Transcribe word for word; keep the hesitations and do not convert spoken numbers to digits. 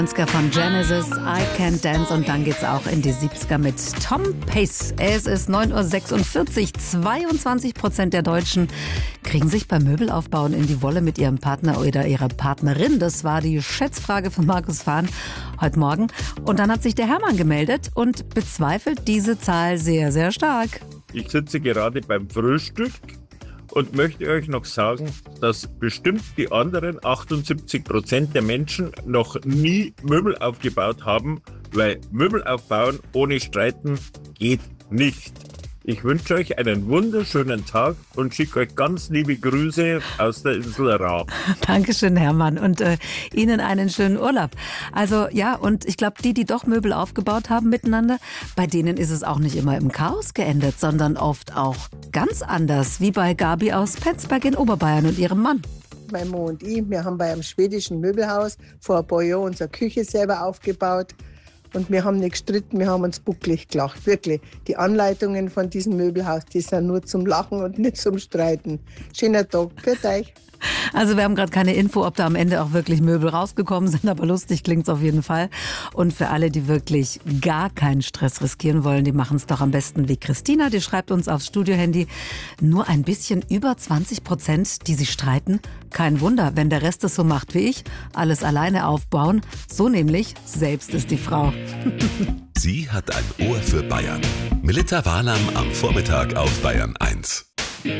Von Genesis, I Can't Dance, und dann geht's auch in die siebziger mit Tom Pace. Es ist neun Uhr sechsundvierzig. zweiundzwanzig Prozent der Deutschen kriegen sich beim Möbelaufbauen in die Wolle mit ihrem Partner oder ihrer Partnerin. Das war die Schätzfrage von Markus Fahn heute Morgen. Und dann hat sich der Hermann gemeldet und bezweifelt diese Zahl sehr, sehr stark. Ich sitze gerade beim Frühstück und möchte euch noch sagen, dass bestimmt die anderen achtundsiebzig Prozent der Menschen noch nie Möbel aufgebaut haben, weil Möbel aufbauen ohne Streiten geht nicht. Ich wünsche euch einen wunderschönen Tag und schicke euch ganz liebe Grüße aus der Insel Raab. Dankeschön, Hermann, und äh, Ihnen einen schönen Urlaub. Also ja, und ich glaube, die, die doch Möbel aufgebaut haben miteinander, bei denen ist es auch nicht immer im Chaos geendet, sondern oft auch ganz anders, wie bei Gabi aus Penzberg in Oberbayern und ihrem Mann. Mein Mann und ich, wir haben bei einem schwedischen Möbelhaus vor ein paar Jahren unsere Küche selber aufgebaut. Und wir haben nicht gestritten, wir haben uns bucklig gelacht. Wirklich, die Anleitungen von diesem Möbelhaus, die sind nur zum Lachen und nicht zum Streiten. Schöner Tag, für euch. Also wir haben gerade keine Info, ob da am Ende auch wirklich Möbel rausgekommen sind, aber lustig klingt's auf jeden Fall. Und für alle, die wirklich gar keinen Stress riskieren wollen, die machen es doch am besten wie Christina. Die schreibt uns aufs Studiohandy: nur ein bisschen über zwanzig Prozent, die sich streiten. Kein Wunder, wenn der Rest es so macht wie ich, alles alleine aufbauen. So nämlich, selbst ist die Frau. Sie hat ein Ohr für Bayern. Melitta Walam am Vormittag auf Bayern eins.